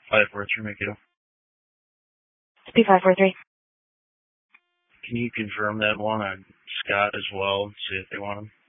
543 Mikito. It's P543. Can you confirm that one on Scott as well and see if they want him?